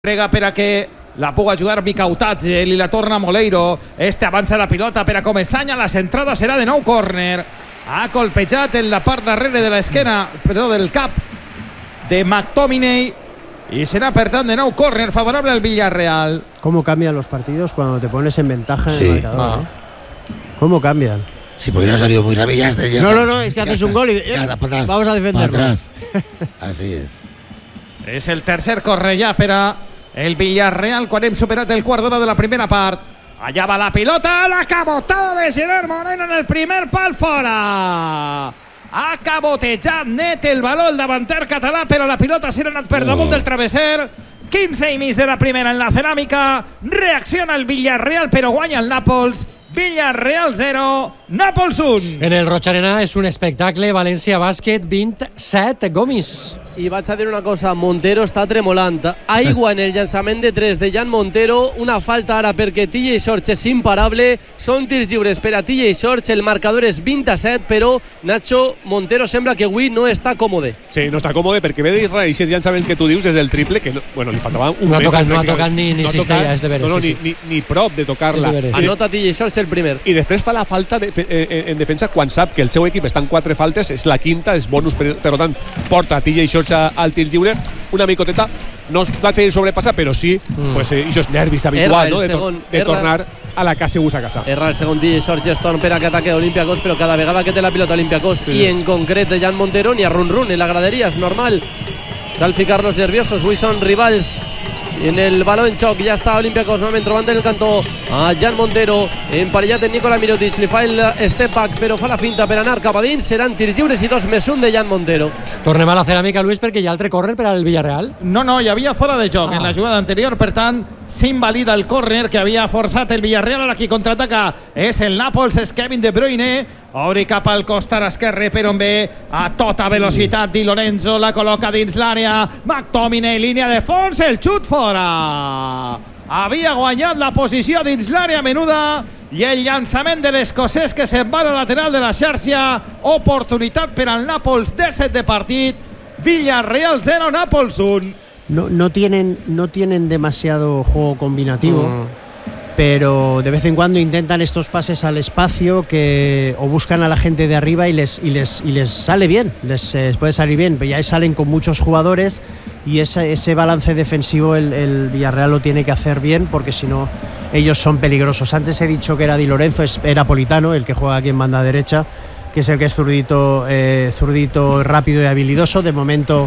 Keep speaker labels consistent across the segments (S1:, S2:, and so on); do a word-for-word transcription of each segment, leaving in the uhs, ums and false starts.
S1: Prega per a que la puga jugar Bicautatge, li la torna Moleiro. Este avança la pilota per a Comesanya. La centrada serà de nou córner. Ha colpejat en la part darrere de l'esquena, perdó, del cap de McTominay. Y será per tant de nou córner favorable al Villarreal.
S2: ¿Cómo cambian los partidos cuando te pones en ventaja en
S3: sí.
S2: el marcador?
S1: Ah.
S2: ¿eh? ¿Cómo cambian?
S3: Sí, porque no ha salido muy rápido. Ya está, ya
S2: no,
S3: está.
S2: no, no, es que haces
S3: está.
S2: un gol y
S3: ya está, para atrás,
S2: vamos a defenderlo.
S3: para atrás. Así es.
S1: És el tercer córner ja per a el Villarreal quan hem superat el quart d'hora de la primera part. Allà va la pilota, la cabotada de Gerard Moreno en el primer pal, fora. Ha cabotejat net el baló el davanter català, però la pilota s'ha anat per damunt oh. del travesser. quinze i mig de la primera en la ceràmica. Reacciona el Villarreal, però guanya el Nàpols. Villarreal zero, Nàpols un.
S4: En el Roig Arena és un espectacle. València Bàsquet vint-set, Gomis.
S5: I vaig a dir una cosa, Montero està tremolant. Aigua en el llançament de tres de Jan Montero, una falta ara perquè T J Shorts és imparable, són tirs lliures per a T J Shorts, el marcador és vint a set, però Nacho Montero sembla que avui no està còmode.
S6: Sí, no està còmode perquè ve d'Israel i aquest llançament que tu dius és del triple, que no, bueno, li faltava un
S4: no ha tocat,
S6: metre,
S4: no ha tocat ni, ni
S6: no
S4: cistella, és de veres.
S6: No, no,
S4: sí,
S6: ni,
S4: sí.
S6: ni, ni prop de tocar-la.
S5: Anota T J Shorts el primer.
S6: I després fa la falta de, eh, en defensa quan sap que el seu equip està en quatre faltes, és la quinta, és bonus, per, per tant, porta T J Shorts al tir lliure. Una micoteta, no es va seguir sobrepassa, però sí, mm. pues, eh, esos nervis habituals, no? de,
S5: segon,
S6: to de tornar a la casa segurs a casa.
S5: Erra el segon T J Shorts Geston per a que ataque Olympiacos, però cada vegada que té la pilota Olympiacos sí. i en concret de Jan Montero ni a run-run en la graderia, és normal. Cal ficar-los nerviosos, avui són rivals. En el baló en xoc, ja està Olympiacos novament trobant en el cantó a Jan Montero, emparellat en Nikola Mirotic, li fa el step back però fa la finta per anar cap a dins, seran tirs lliures i dos més un de Jan Montero.
S4: Tornem a la ceràmica, Luis, perquè hi ha altre córner per al Villarreal.
S1: No, no, hi havia fora de joc ah. en la jugada anterior, per tant s'invalida el córner que havia forçat el Villarreal. Ara qui contraataca és el Nàpols, és Kevin De Bruyne. Obri cap al costat esquerre, per on ve a tota velocitat Di Lorenzo, la col·loca dins l'àrea. McTominay, línia de fons, el xut fora. Havia guanyat la posició dins l'àrea menuda i el llançament de l'escocès que se'n va a la lateral de la xarxa. Oportunitat per al Nàpols, disset de partit. Villarreal zero, Nàpols un.
S2: No, no, tienen, no tienen demasiado juego combinativo. Mm. Pero de vez en cuando intentan estos pases al espacio que o buscan a la gente de arriba y les, y les, y les sale bien, les eh, puede salir bien, pero ya salen con muchos jugadores y ese, ese balance defensivo el, el Villarreal lo tiene que hacer bien porque si no ellos son peligrosos. Antes he dicho que era Di Lorenzo, es, era Politano el que juega aquí en banda derecha, que es el que es zurdito, eh, zurdito rápido y habilidoso. De momento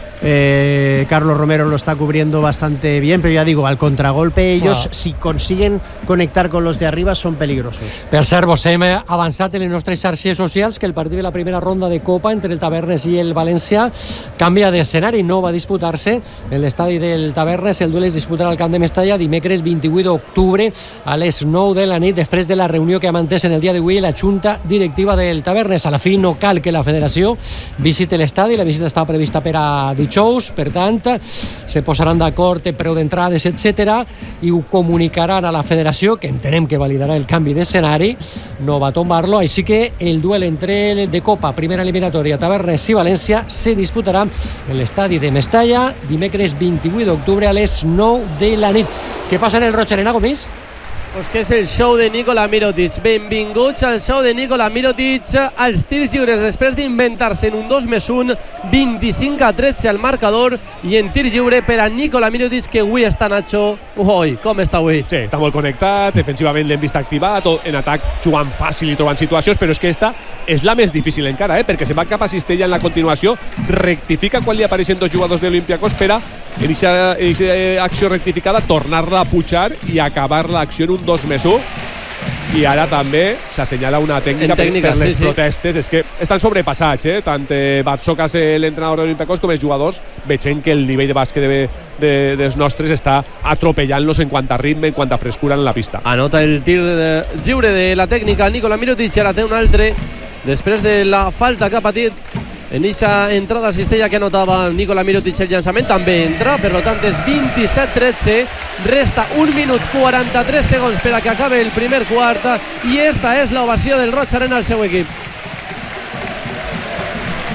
S2: Eh, Carlos Romero lo está cubriendo bastante bien, pero ya digo, al contragolpe ellos, wow. si consiguen conectar con los de arriba, son peligrosos.
S4: Per cert, vos hem avançat en les nostres xarxes socials que el partit de la primera ronda de Copa entre el Tavernes i el València canvia d'escenari, no va disputar-se en l'estadi del Tavernes. El duel es disputarà al Camp de Mestalla dimecres vint-i-vuit d'octubre a les nou de la nit, després de la reunió que ha mantès en el dia d'avui la Junta Directiva del Tavernes. A la fi no cal que la federació visiti l'estadi, la visita està prevista per a dijous, per tant se posaran d'acord en preu d'entrades, etcètera, i ho comunicaran a la federació, que entenem que validarà el canvi d'escenari, no va tombar-lo, així que el duel entre el de Copa, primera eliminatòria, Tavernes i València, se disputarà en l'estadi de Mestalla dimecres vint-i-vuit d'octubre a les nou de la nit. Què passa en el Roig Arena, Gomis?
S5: Pues que és el show de Nikola Mirotic. Benvinguts al show de Nikola Mirotic. Els tirs lliures després d'inventar-se en un dos més un, vint-i-cinc a tretze al marcador, i en tir lliure per a Nikola Mirotic, que avui està Nacho. Ui, com està avui?
S6: Sí, està molt connectat, defensivament l'hem vist activat, en atac jugant fàcil i trobant situacions, però és que esta és la més difícil encara, eh? perquè se va cap a Cistella en la continuació, rectifica quan li apareixen dos jugadors de l'Olympiacos per a en aquesta acció rectificada tornar-la a pujar i acabar l'acció en un dos més un. I ara també s'assenyala una tècnica, tècnica per, per les sí, protestes. Sí. És que estan sobrepassats, eh? tant eh, Batsocas, l'entrenador de l'Olympiacos, com els jugadors. Veiem que el nivell de bàsquet de, de, dels nostres està atropellant-los en quant a ritme, en quant a frescura en la pista.
S5: Anota el tir de, lliure de la tècnica Nikola Mirotic, ara té un altre després de la falta que ha patit en aquesta entrada a Cistella que anotava Nikola Mirotic. El llançament també entra, per tant és vint-i-set tretze, resta un minut quaranta-tres segons per a que acabe el primer quart, i esta és l'ovació del Roig Arena al seu equip.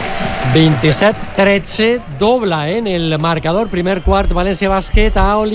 S4: vint-i-set tretze, doble eh, en el marcador. Primer quart, València Bàsquet a Oli